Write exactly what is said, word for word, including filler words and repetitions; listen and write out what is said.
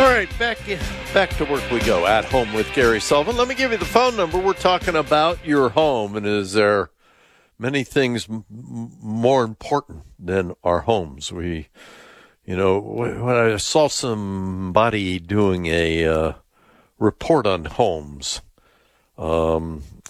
right, back in, back to work we go. At Home with Gary Sullivan. Let me give you the phone number. We're talking about your home, and is there many things m- more important than our homes? We, you know, when I saw somebody doing a uh, report on homes, um,